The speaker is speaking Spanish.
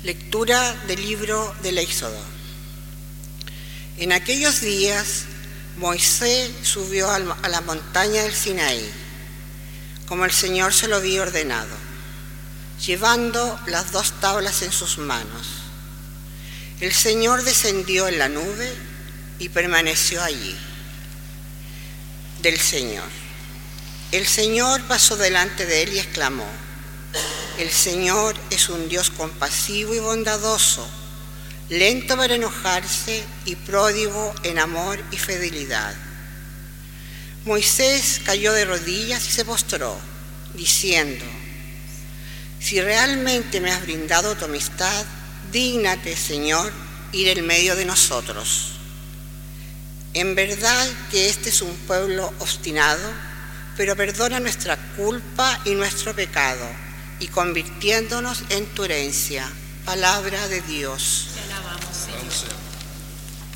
Lectura del libro del Éxodo. En aquellos días Moisés subió a la montaña del Sinaí, como el Señor se lo había ordenado, llevando las 2 tablas en sus manos. El Señor descendió en la nube y permaneció allí. Del Señor. El Señor pasó delante de él y exclamó: el Señor es un Dios compasivo y bondadoso, lento para enojarse y pródigo en amor y fidelidad. Moisés cayó de rodillas y se postró, diciendo: si realmente me has brindado tu amistad, dígnate, Señor, ir en medio de nosotros. En verdad que este es un pueblo obstinado, pero perdona nuestra culpa y nuestro pecado, y convirtiéndonos en tu herencia. Palabra de Dios. Te alabamos, Señor.